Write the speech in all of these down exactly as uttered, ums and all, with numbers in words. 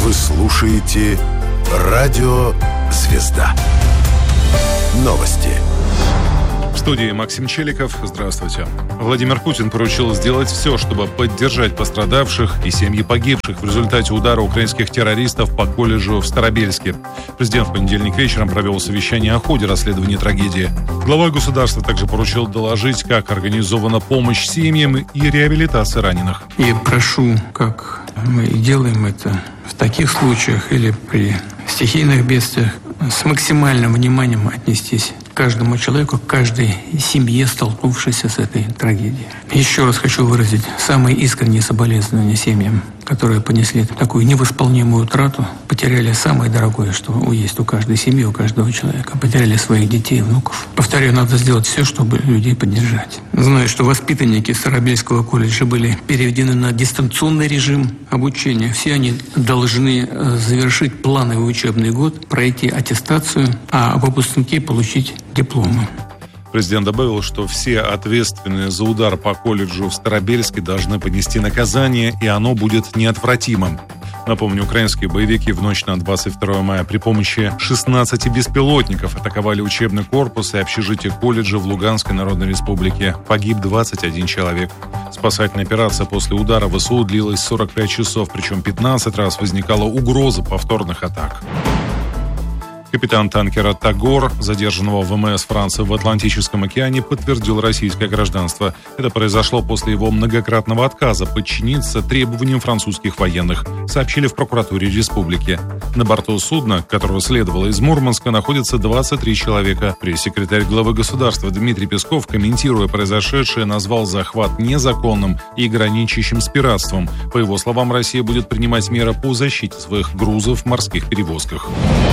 Вы слушаете Радио «Звезда». Новости. В студии Максим Челиков. Здравствуйте. Владимир Путин поручил сделать все, чтобы поддержать пострадавших и семьи погибших в результате удара украинских террористов по колледжу в Старобельске. Президент в понедельник вечером провел совещание о ходе расследования трагедии. Глава государства также поручил доложить, как организована помощь семьям и реабилитация раненых. И прошу, как мы делаем это в таких случаях или при стихийных бедствиях, с максимальным вниманием отнестись к каждому человеку, к каждой семье, столкнувшейся с этой трагедией. Еще раз хочу выразить самые искренние соболезнования семьям, которые понесли такую невосполнимую утрату, потеряли самое дорогое, что есть у каждой семьи, у каждого человека, потеряли своих детей и внуков. Повторяю, надо сделать все, чтобы людей поддержать. Знаю, что воспитанники Старобельского колледжа были переведены на дистанционный режим обучения. Все они должны завершить плановый учебный год, пройти аттестацию, а выпускники получить дипломы. Президент добавил, что все ответственные за удар по колледжу в Старобельске должны понести наказание, и оно будет неотвратимым. Напомню, украинские боевики в ночь на двадцать второе мая при помощи шестнадцати беспилотников атаковали учебный корпус и общежитие колледжа в Луганской Народной Республике. Погиб двадцать один человек. Спасательная операция после удара ВСУ длилась сорок пять часов, причем пятнадцать раз возникала угроза повторных атак. Капитан танкера «Тагор», задержанного ВМС Франции в Атлантическом океане, подтвердил российское гражданство. Это произошло после его многократного отказа подчиниться требованиям французских военных, сообщили в прокуратуре республики. На борту судна, которое следовало из Мурманска, находится двадцать три человека. Пресс-секретарь главы государства Дмитрий Песков, комментируя произошедшее, назвал захват незаконным и граничащим с пиратством. По его словам, Россия будет принимать меры по защите своих грузов в морских перевозках.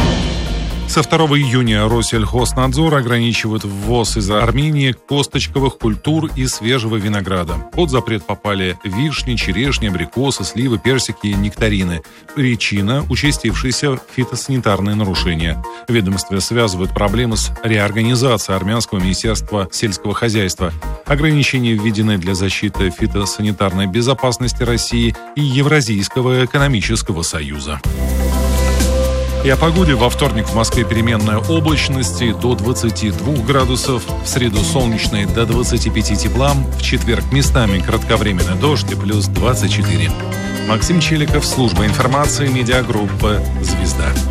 Со второго июня Россельхознадзор ограничивает ввоз из Армении косточковых культур и свежего винограда. Под запрет попали вишни, черешни, абрикосы, сливы, персики и нектарины. Причина – участившиеся фитосанитарные нарушения. Ведомство связывает проблемы с реорганизацией армянского министерства сельского хозяйства. Ограничения введены для защиты фитосанитарной безопасности России и Евразийского экономического союза. И о погоде. Во вторник в Москве переменная облачности до двадцати двух градусов, в среду солнечной до двадцати пяти тепла, в четверг местами кратковременный дождь и плюс двадцать четыре. Максим Челиков, служба информации, медиагруппа «Звезда».